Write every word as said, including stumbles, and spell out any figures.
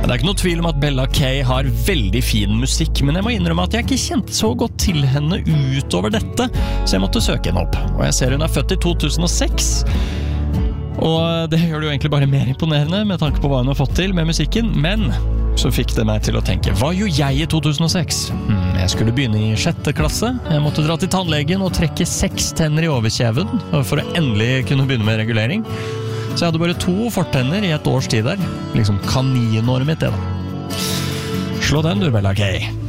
Det er ikke noe tvil om at Bella Kay har veldig fin musikk, men jeg må innrømme at jeg ikke kjente så godt til henne utover dette, så jeg måtte søke henne opp. Og jeg ser hun er født i to tusen og seks, og det gjør det jo egentlig bare mer imponerende med tanke på hva hun har fått til med musikken, men så fikk det meg til å tenke, hva gjorde jeg i to tusen og seks? Hmm, jeg skulle begynne i sjette klasse, jeg måtte dra til tannlegen og trekke seks tenner i overkjeven for å endelig kunne begynne med regulering. Så jeg hadde bare to fortenner i et års tid der, liksom kaninormet mitt det da. Slå den du, Bella Kay.